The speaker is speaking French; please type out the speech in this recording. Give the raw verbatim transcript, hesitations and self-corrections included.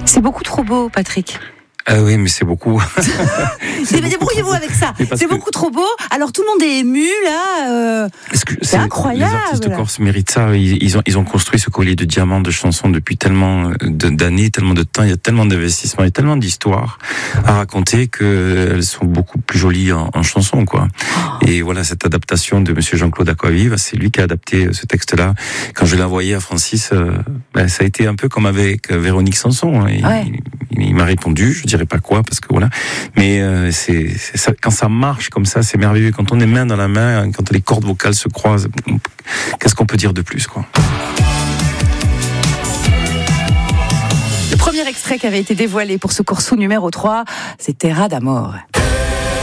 C'est beaucoup trop beau, Patrick. Ah oui, mais c'est beaucoup. c'est Débrouillez-vous avec ça. C'est que... beaucoup trop beau. Alors tout le monde est ému là. Euh... Que c'est, c'est incroyable. Les artistes corses méritent ça. Ils, ils ont ils ont construit ce collier de diamants de chansons depuis tellement de, d'années, tellement de temps. Il y a tellement d'investissements, il y a tellement d'histoires à raconter que elles sont beaucoup plus jolies en, en chansons, quoi. Oh. Et voilà, cette adaptation de Monsieur Jean-Claude Aquaviva, c'est lui qui a adapté ce texte-là. Quand je l'ai envoyé à Francis, euh, ben, ça a été un peu comme avec Véronique Sanson. Il, ouais. il, il m'a répondu. Je dirais pas quoi parce que voilà, mais euh, c'est, c'est ça, quand ça marche comme ça, c'est merveilleux. Quand on est main dans la main, quand les cordes vocales se croisent, qu'est-ce qu'on peut dire de plus, quoi. Le premier extrait qui avait été dévoilé pour ce Corso numéro trois, c'est Terra d'Amore.